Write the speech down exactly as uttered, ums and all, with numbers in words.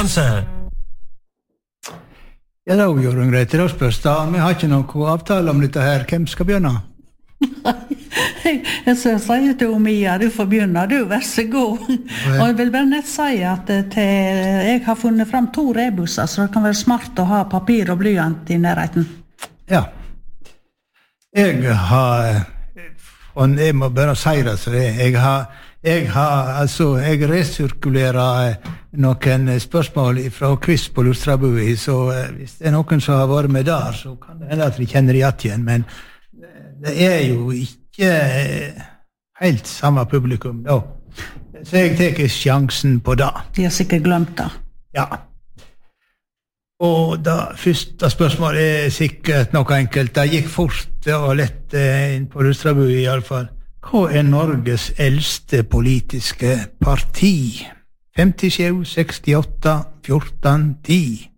sjanse. Ja, da gjør hun greit. Da spørs da. Vi har ikke noen avtale om dette her. Hvem skal begynne? Jeg skal si til Mia, du får begynne, du, vær så god. Og jeg vil bare nett si at til, jeg har funnet frem to rebusser, så det kan være smart å ha papir og blyant i nærheten. Ja. Jeg har, og jeg må bare si det, så det, jeg har, jeg har, altså, jeg resirkulerer noen spørsmål fra quiz på Lustrabui, så hvis det er noen som har vært med der, så kan det hende at de kjenner det igjen, men det er jo ikke helt samme publikum da. Så jeg teker sjansen på det. De har sikkert glemt det. Ja. Og da første spørsmålet er sikkert noe enkelt. Det gikk fort og lett inn på Lustrabui i alle fall. Hva er Norges eldste politiske parti? femtisju, sekstiåtte, fjorten, ti